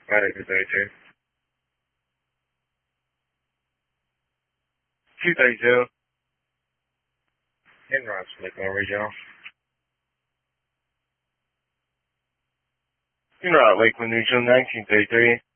Lakeland 32. 230. En route to Lakeland Regional. En route Lakeland Regional 1933.